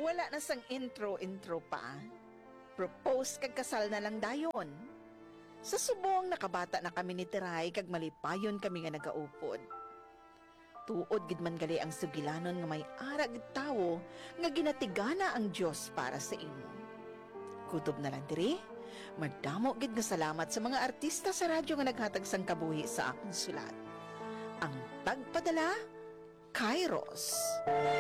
Wala na sang intro pa. Propose kag kasal na lang dayon. Sa subong nakabata na kami ni Tiray kag malipayon kami nga nagaupod. Tuod gid man gali ang sugilanon nga may ara gid tawo nga ginatigana ang Dios para sa imo. Kutob na lang diri. Madamo gid nga salamat sa mga artista sa radyo nga naghatag sang kabuhi sa akong sulat. Ang tagpadala, Kairos.